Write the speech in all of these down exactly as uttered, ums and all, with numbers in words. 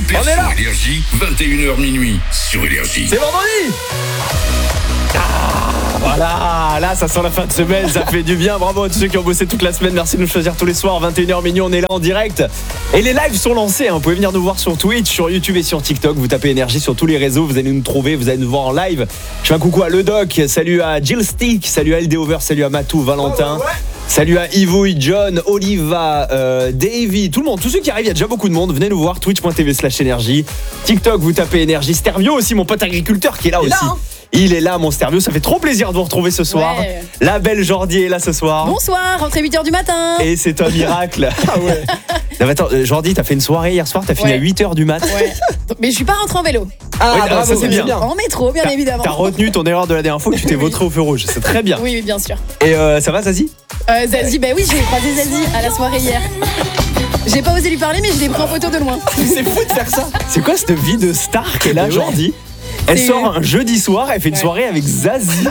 Super On est là. sur Énergie, vingt et une heures minuit sur Énergie. C'est vendredi. Ah, voilà, là ça sent la fin de semaine, ça fait du bien. Bravo à tous ceux qui ont bossé toute la semaine. Merci de nous choisir tous les soirs, vingt et une heures minuit, on est là en direct. Et les lives sont lancés, hein. Vous pouvez venir nous voir sur Twitch, sur YouTube et sur TikTok. Vous tapez Énergie sur tous les réseaux, vous allez nous trouver, vous allez nous voir en live. Je fais un coucou à Le Doc, salut à Jill Stick, salut à L D Over, salut à Matou, Valentin. Ouais, ouais, ouais. Salut à Ivo, John, Oliva, euh, Davy, tout le monde, tous ceux qui arrivent, il y a déjà beaucoup de monde. Venez nous voir, twitch point t v slash énergie. TikTok, vous tapez Énergie. Stervio aussi, mon pote agriculteur qui est là aussi. Là, hein. Il est là, mon Stervio, ça fait trop plaisir de vous retrouver ce soir. Ouais. La belle Jordi est là ce soir. Bonsoir, rentrez huit heures du matin. Et c'est un miracle. Ah ouais. Non, attends, Jordi, t'as fait une soirée hier soir, t'as fini ouais. à huit heures du mat. Ouais. Mais je suis pas rentré en vélo. Ah, ouais, bravo, ça c'est bien. bien. En métro, bien t'as, évidemment. T'as retenu ton erreur de la dernière fois que tu t'es vautré au feu rouge, c'est très bien. Oui, oui, bien sûr. Et euh, ça va, Zazie euh, Zazie, bah oui, j'ai croisé Zazie à la soirée hier. J'ai pas osé lui parler, mais je l'ai pris en photo de loin. C'est fou de faire ça. C'est quoi cette vie de star qu'elle a, Jordi? Elle c'est... sort un jeudi soir, elle fait une ouais. soirée avec Zazie.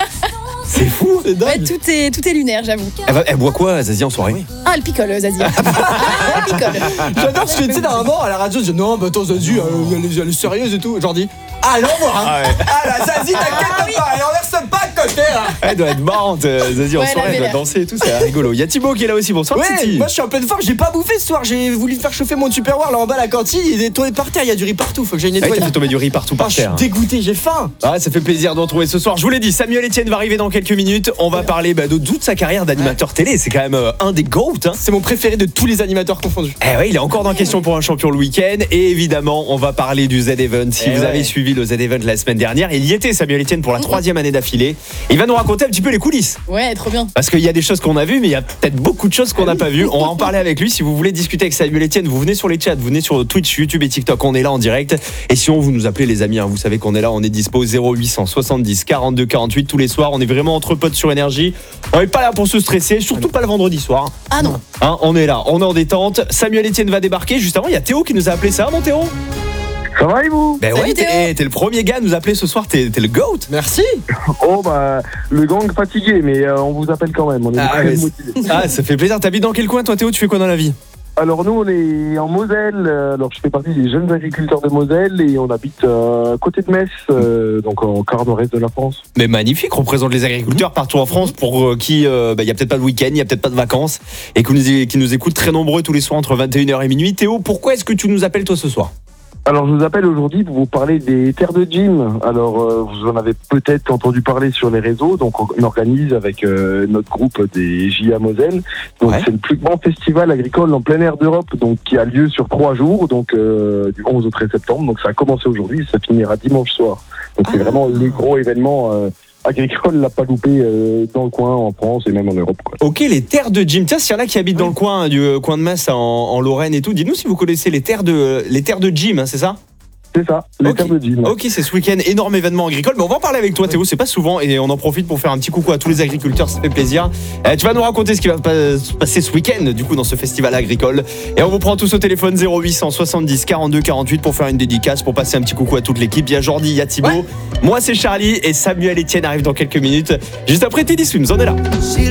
C'est fou, c'est dingue. Ouais, tout est, tout est lunaire, j'avoue. Elle, va, elle boit quoi, Zazie, en soirée? Ah, elle picole, Zazie. Ah, elle picole. J'adore parce que tu sais, d'un moment à la radio, je dis non, bah attends, Zazie, elle, elle, elle est sérieuse et tout. Genre dis, ah, elle envoie, hein. Ah, ouais. Ah, la Zazie, t'inquiète ah, oui. pas, elle enverse pas de côté, là. Elle doit être marrante, Zazie, en ouais, soirée, elle doit danser et tout, c'est rigolo. Il y a Thibaut qui est là aussi, bonsoir, ouais, Titi. Moi, je suis en pleine forme, j'ai pas bouffé ce soir, j'ai voulu faire chauffer mon Tupperware là en bas à la cantine, il est tombé par terre, il y a du riz partout, faut que j'aille nettoyer. Ouais, t'as fait tomber du riz partout par ah, terre. Je suis dégoûté, j'ai faim. Ah, ça fait plaisir de retrouver ce soir. Je vous l'ai dit, Samuel Etienne va arriver dans quelques minutes. On va parler bah, de toute sa carrière d'animateur ouais. télé. C'est quand même euh, un des GOAT. Hein. C'est mon préféré de tous les animateurs confondus. Eh ouais, il est encore dans Question pour un champion le week-end. Et évidemment, on va parler du Z-Event. Si eh vous ouais. avez suivi le Z-Event la semaine dernière, il y était, Samuel Etienne, pour la troisième année d'affilée. Il va nous raconter un petit peu les coulisses. Ouais, trop bien. Parce qu'il y a des choses qu'on a vues, mais il y a peut-être beaucoup de choses qu'on n'a pas vues. On va en parler avec lui. Si vous voulez discuter avec Samuel Etienne, vous venez sur les chats, vous venez sur Twitch, YouTube et TikTok. On est là en direct. Et sinon, vous nous appelez les amis. Hein. Vous savez qu'on est là. On est dispo zéro huit cent soixante-dix quarante-deux quarante-huit tous les soirs. On est vraiment entre potes sur Énergie. On n'est pas là pour se stresser, surtout pas le vendredi soir. Ah non. Hein, on est là, on est en détente. Samuel Etienne va débarquer. Juste avant, il y a Théo qui nous a appelé. Ça va, mon Théo? Ça va et vous? Ben ouais, t'es, t'es le premier gars à nous appeler ce soir, t'es, t'es le GOAT. Merci. Oh bah, le gang fatigué, mais euh, on vous appelle quand même, on est ah, très motivés. Ah, ça fait plaisir. T'habites dans quel coin toi, Théo? Tu fais quoi dans la vie? Alors nous on est en Moselle, alors je fais partie des jeunes agriculteurs de Moselle et on habite euh, à côté de Metz, euh, donc en quart nord-est de la France. Mais magnifique, on représente les agriculteurs partout en France pour euh, qui il euh, bah, y a peut-être pas de week-end, il y a peut-être pas de vacances et qui nous, qui nous écoutent très nombreux tous les soirs entre vingt et une heures et minuit. Théo, pourquoi est-ce que tu nous appelles toi ce soir? Alors je vous appelle aujourd'hui pour vous parler des terres de gym. Alors euh, vous en avez peut-être entendu parler sur les réseaux. Donc on organise avec euh, notre groupe des J A Moselle. Donc ouais. c'est le plus grand festival agricole en plein air d'Europe, donc qui a lieu sur trois jours, donc euh, du onze au treize septembre. Donc ça a commencé aujourd'hui, ça finira dimanche soir. Donc ah. c'est vraiment le gros événement euh, agricole, l'a pas loupé euh, dans le coin, en France et même en Europe, quoi. Ok, les terres de gym. Tiens, s'il y en a qui habitent oui. dans le coin, du euh, coin de Metz en, en Lorraine et tout, dites-nous si vous connaissez les terres de, les terres de gym, hein, c'est ça? C'est ça, les okay. terres de gym. Ok, c'est ce week-end, énorme événement agricole. Mais on va en parler avec toi, Théo, c'est pas souvent. Et on en profite pour faire un petit coucou à tous les agriculteurs, ça fait plaisir. Euh, tu vas nous raconter ce qui va se passer ce week-end, du coup, dans ce festival agricole. Et on vous prend tous au téléphone zéro huit cent soixante-dix quarante-deux quarante-huit pour faire une dédicace, pour passer un petit coucou à toute l'équipe. Il y a Jordi, il y a Thibaut. Ouais. Moi, c'est Charlie et Samuel Etienne arrive dans quelques minutes. Juste après Teddy Swims, on est là.